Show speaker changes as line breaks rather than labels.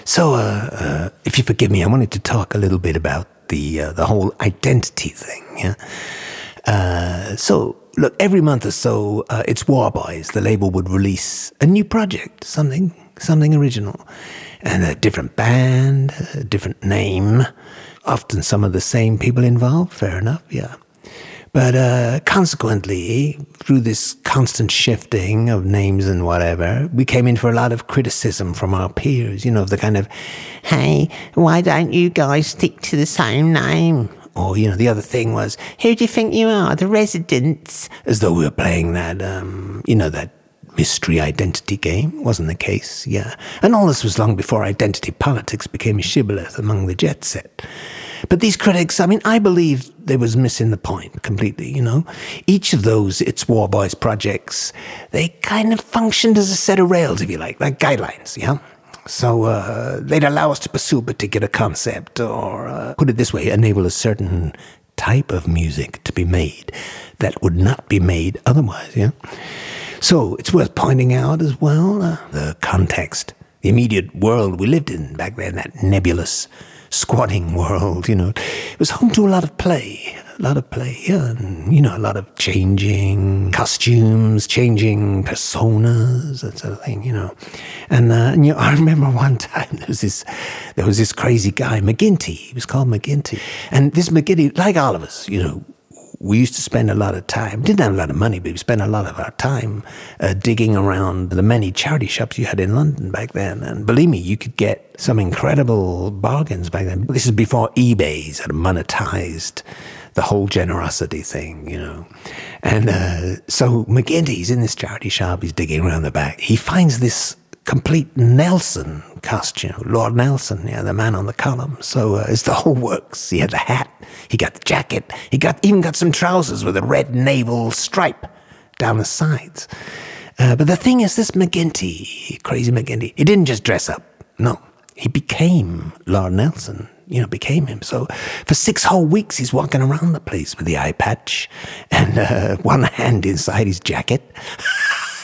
If you forgive me, I wanted to talk a little bit about the whole identity thing. Yeah. Look, every month or so, it's Warboys. The label would release a new project, something original, and a different band, a different name. Often some of the same people involved. Fair enough. Yeah. But consequently, through this constant shifting of names and whatever, we came in for a lot of criticism from our peers, the kind of, hey, why don't you guys stick to the same name? Or, the other thing was, who do you think you are, the Residents? As though we were playing that, that mystery identity game. Wasn't the case, yeah. And all this was long before identity politics became a shibboleth among the jet set. But these critics, I believe they was missing the point completely, Each of those It's Warboys projects, they kind of functioned as a set of rails, if you like guidelines, yeah? So they'd allow us to pursue a particular concept, or put it this way, enable a certain type of music to be made that would not be made otherwise, yeah? So it's worth pointing out as well the context, the immediate world we lived in back then, that nebulous squatting world, It was home to a lot of play, yeah, and, a lot of changing costumes, changing personas, that sort of thing, And, I remember one time there was this crazy guy, McGinty. He was called McGinty. And this McGinty, like all of us, we used to spend a lot of time, didn't have a lot of money, but we spent a lot of our time digging around the many charity shops you had in London back then. And believe me, you could get some incredible bargains back then. This is before eBay had monetized the whole generosity thing, And so McGinty's in this charity shop, he's digging around the back. He finds this complete Nelson costume, Lord Nelson, the man on the column. So it's the whole works. He had the hat, he got the jacket, he even got some trousers with a red naval stripe down the sides. But the thing is, this McGinty, crazy McGinty, he didn't just dress up. No, he became Lord Nelson. Became him. So for 6 whole weeks, he's walking around the place with the eye patch and one hand inside his jacket.